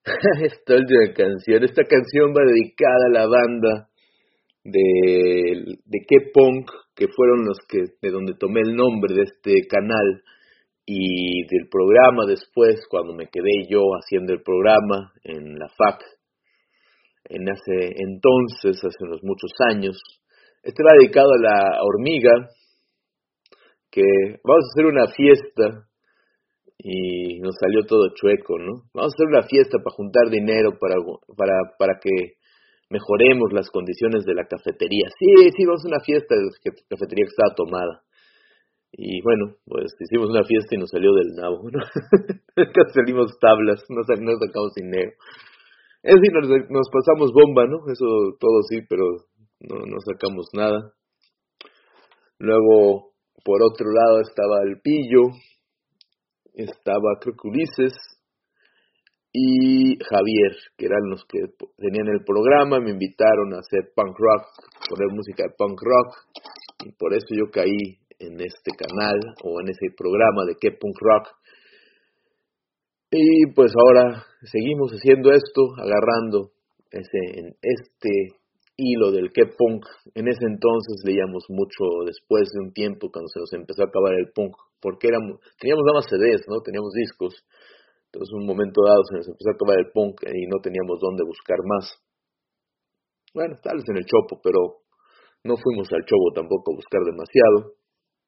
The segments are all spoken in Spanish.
Esta última canción. Esta canción va dedicada a la banda de K-Punk, que fueron los que, de donde tomé el nombre de este canal, y del programa después, cuando me quedé yo haciendo el programa en la FAC, en hace entonces, hace unos muchos años. Este va dedicado a la hormiga, que vamos a hacer una fiesta, y nos salió todo chueco, ¿no? Vamos a hacer una fiesta para juntar dinero para que mejoremos las condiciones de la cafetería. Sí, sí, vamos a una fiesta de la cafetería que estaba tomada. Y bueno, pues hicimos una fiesta y nos salió del nabo, ¿no? Casi salimos tablas, no sacamos dinero. Es decir, nos pasamos bomba, ¿no? Eso todo sí, pero no sacamos nada. Luego, por otro lado, estaba el Pillo, estaba creo que Ulises y Javier, que eran los que tenían el programa. Me invitaron a hacer punk rock, poner música de punk rock, y por eso yo caí en este canal o en ese programa de K-Punk Rock. Y pues ahora seguimos haciendo esto, agarrando este hilo del K-Punk. En ese entonces leíamos mucho después de un tiempo, cuando se nos empezó a acabar el punk, porque teníamos nada más CDs, ¿no? Teníamos discos. Entonces, un momento dado se nos empezó a acabar el punk y no teníamos dónde buscar más. Bueno, tal vez en el Chopo, pero no fuimos al Chopo tampoco a buscar demasiado.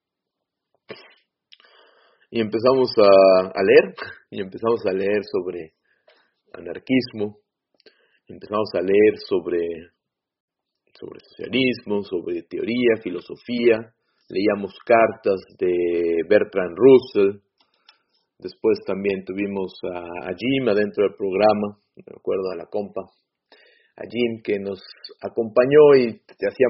Y empezamos a leer, y empezamos a leer sobre anarquismo, empezamos a leer sobre socialismo, sobre teoría, filosofía, leíamos cartas de Bertrand Russell. Después también tuvimos a Jim adentro del programa, me acuerdo a la compa, a Jim, que nos acompañó y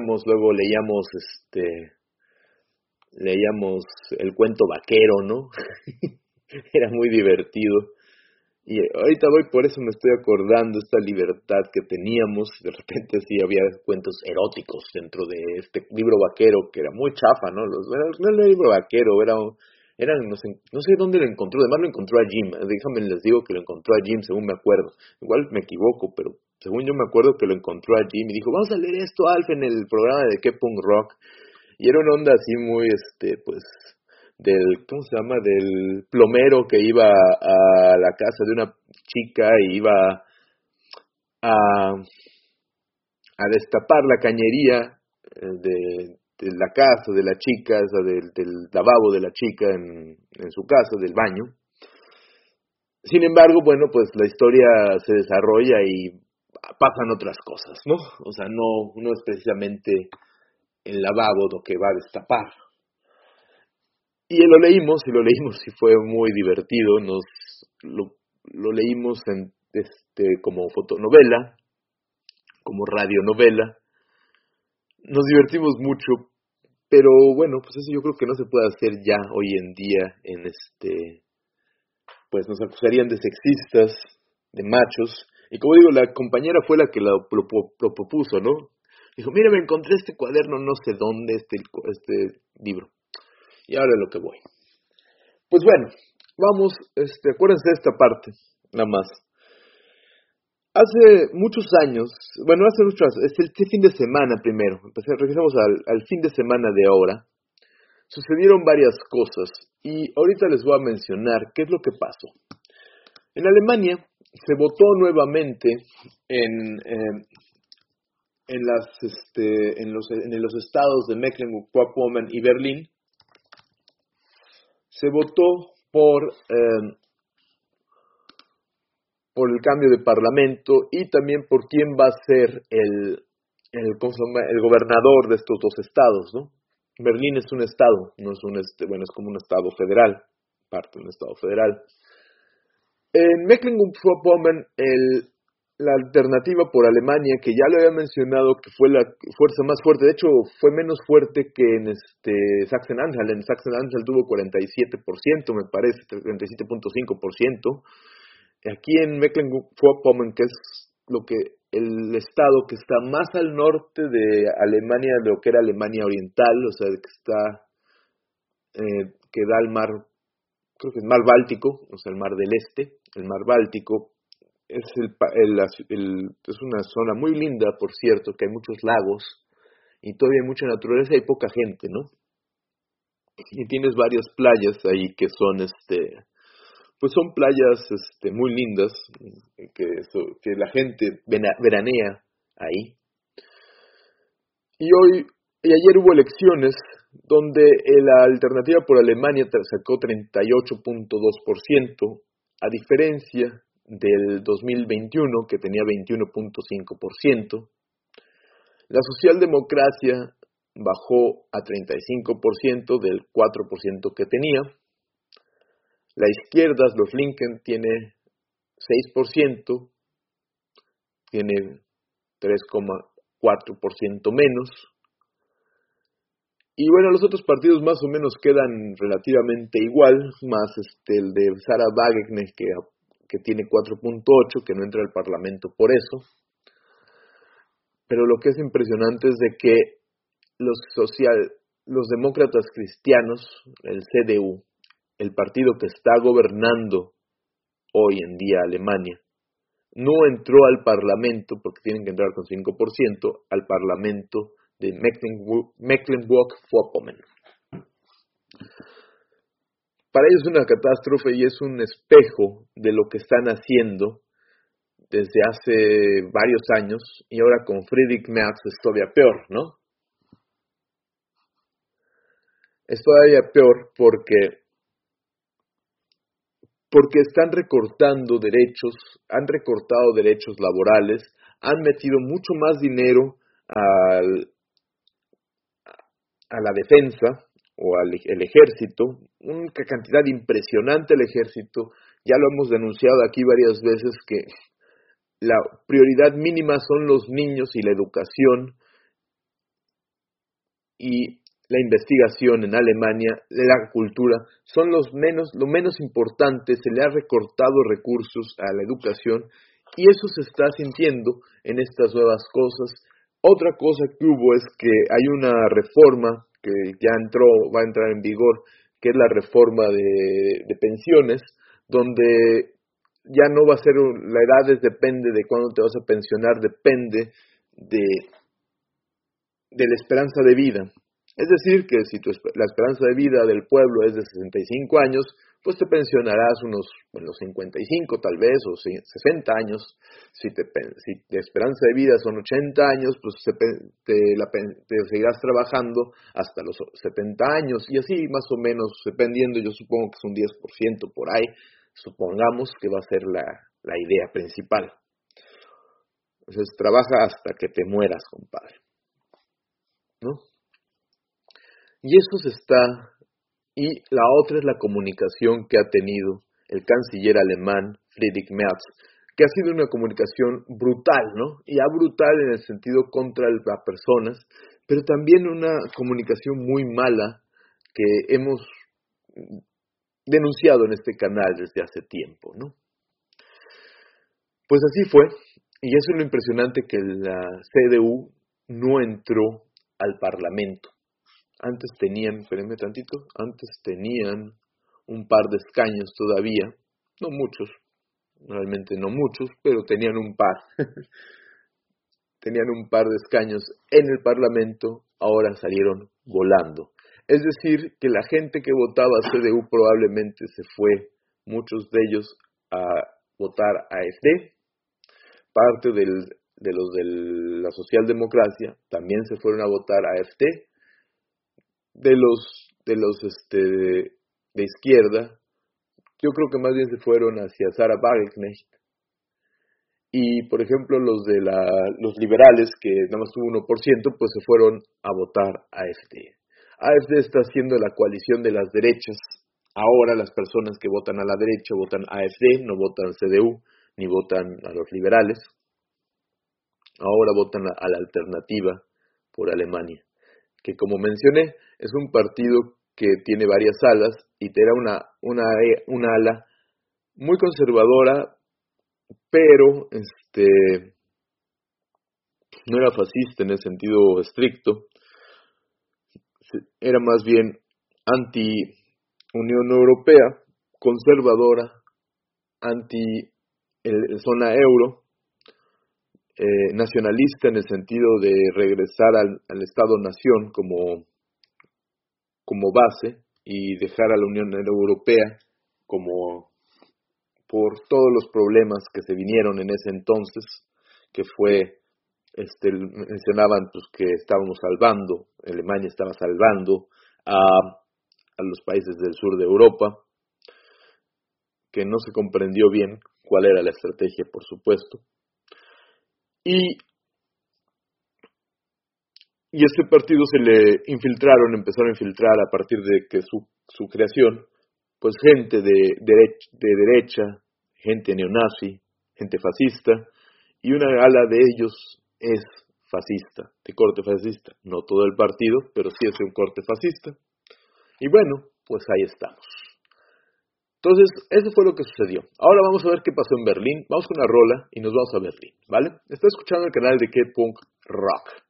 leíamos el cuento vaquero, ¿no? Era muy divertido. Y ahorita por eso me estoy acordando esta libertad que teníamos. De repente sí había cuentos eróticos dentro de este libro vaquero, que era muy chafa, ¿no? No era el libro vaquero, no sé dónde lo encontró. Además lo encontró a Jim. Déjame les digo que lo encontró a Jim, según me acuerdo. Igual me equivoco, pero según yo me acuerdo que lo encontró a Jim y dijo, vamos a leer esto, Alf, en el programa de K-Punk Rock. Y era una onda así muy, pues, ¿cómo se llama? Del plomero que iba a la casa de una chica y iba a destapar la cañería de la casa de la chica, o sea, del lavabo de la chica en su casa, del baño. Sin embargo, bueno, pues la historia se desarrolla y pasan otras cosas, ¿no? O sea, no es precisamente el lavabo lo que va a destapar. Y lo leímos y fue muy divertido. Lo leímos como fotonovela, como radionovela. Nos divertimos mucho, pero bueno, pues eso yo creo que no se puede hacer ya hoy en día pues nos acusarían de sexistas, de machos. Y como digo, la compañera fue la que lo propuso, ¿no? Dijo, mira, me encontré este cuaderno no sé dónde, este libro. Y ahora es lo que voy. Pues bueno, vamos, acuérdense de esta parte, nada más. Hace muchos años, este fin de semana primero, regresamos al fin de semana de ahora, sucedieron varias cosas y ahorita les voy a mencionar qué es lo que pasó. En Alemania se votó nuevamente en los estados de Mecklenburg-Vorpommern y Berlín. Se votó por el cambio de parlamento y también por quién va a ser el gobernador de estos dos estados, ¿no? Berlín es un estado, no es es como un estado federal, parte de un estado federal. En Mecklenburg-Vorpommern, la alternativa por Alemania, que ya lo había mencionado, que fue la fuerza más fuerte, de hecho fue menos fuerte que en Sachsen-Anhalt. En Sachsen-Anhalt tuvo 47%, me parece, 37.5%. Aquí en Mecklenburg-Vorpommern, que es el estado que está más al norte de Alemania, de lo que era Alemania Oriental, o sea, que da al mar, creo que es mar Báltico, o sea, el mar del Este, el mar Báltico, es una zona muy linda, por cierto, que hay muchos lagos y todavía hay mucha naturaleza y poca gente, ¿no? Y tienes varias playas ahí que son, pues son playas, muy lindas, que la gente veranea ahí. Y ayer hubo elecciones donde la Alternativa por Alemania sacó 38.2%, a diferencia del 2021 que tenía 21.5%. La socialdemocracia bajó a 35% del 4% que tenía. La izquierda, los Linken, tiene 6%, tiene 3,4% menos. Y bueno, los otros partidos más o menos quedan relativamente igual, más el de Sarah Wagenknecht que tiene 4.8, que no entra al Parlamento por eso. Pero lo que es impresionante es de que los demócratas cristianos, el CDU, el partido que está gobernando hoy en día Alemania, no entró al Parlamento, porque tienen que entrar con 5%, al Parlamento de Mecklenburg-Vorpommern. Para ellos es una catástrofe y es un espejo de lo que están haciendo desde hace varios años, y ahora con Friedrich Merz es todavía peor, ¿no? Es todavía peor porque están recortando derechos, han recortado derechos laborales, han metido mucho más dinero a la defensa o al ejército, una cantidad impresionante al ejército. Ya lo hemos denunciado aquí varias veces que la prioridad mínima son los niños y la educación y la investigación en Alemania, la cultura, son lo menos importante. Se le ha recortado recursos a la educación y eso se está sintiendo en estas nuevas cosas. Otra cosa que hubo es que hay una reforma que ya va a entrar en vigor, que es la reforma de pensiones, donde ya no va a ser, la edad depende de cuándo te vas a pensionar, depende de la esperanza de vida. Es decir, que si la esperanza de vida del pueblo es de 65 años, pues te pensionarás los 55 tal vez, o 60 años. Si la esperanza de vida son 80 años, pues te seguirás trabajando hasta los 70 años, y así más o menos, dependiendo, yo supongo que es un 10% por ahí, supongamos que va a ser la idea principal. Entonces, trabaja hasta que te mueras, compadre, ¿no? Y y la otra es la comunicación que ha tenido el canciller alemán Friedrich Merz, que ha sido una comunicación brutal, ¿no? Y brutal en el sentido contra las personas, pero también una comunicación muy mala que hemos denunciado en este canal desde hace tiempo, ¿no? Pues así fue, y eso es lo impresionante, que la CDU no entró al Parlamento. Antes tenían un par de escaños todavía, no muchos, realmente no muchos, pero tenían un par. Tenían un par de escaños en el Parlamento, ahora salieron volando. Es decir, que la gente que votaba CDU probablemente se fue, muchos de ellos, a votar AfD. Parte de los de la socialdemocracia también se fueron a votar AfD. De izquierda, yo creo que más bien se fueron hacia Sarah Wagenknecht. Y, por ejemplo, los liberales, que nada más tuvo 1%, pues se fueron a votar AfD. AfD está haciendo la coalición de las derechas. Ahora las personas que votan a la derecha votan AfD, no votan CDU, ni votan a los liberales. Ahora votan a la Alternativa por Alemania, que, como mencioné, es un partido que tiene varias alas y te da una ala muy conservadora, pero no era fascista en el sentido estricto, era más bien anti-Unión Europea, conservadora, anti zona euro, nacionalista en el sentido de regresar al Estado-nación como base y dejar a la Unión Europea como por todos los problemas que se vinieron en ese entonces, que fue, mencionaban pues que estábamos salvando, Alemania estaba salvando a los países del sur de Europa, que no se comprendió bien cuál era la estrategia, por supuesto. Y este partido empezaron a infiltrar a partir de que su creación, pues gente de derecha, gente neonazi, gente fascista, y una ala de ellos es fascista, de corte fascista. No todo el partido, pero sí es de un corte fascista. Y bueno, pues ahí estamos. Entonces, eso fue lo que sucedió. Ahora vamos a ver qué pasó en Berlín. Vamos con una rola y nos vamos a Berlín, ¿vale? Está escuchando el canal de K-Punk Rock.